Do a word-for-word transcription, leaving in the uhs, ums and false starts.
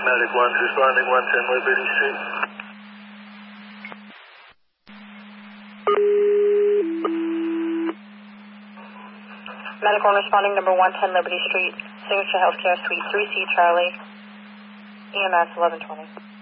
Medic one's responding, one ten Liberty Street. Medic one responding, number one ten Liberty Street, Signature Healthcare Suite three C Charlie, E M S eleven twenty.